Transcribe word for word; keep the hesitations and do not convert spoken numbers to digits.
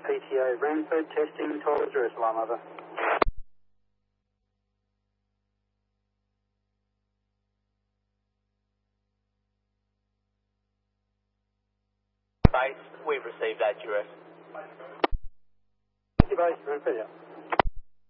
P T O Brantford, testing towards Jerusalem, over. Base, we've received that, Juris. Base, Brantford, yeah.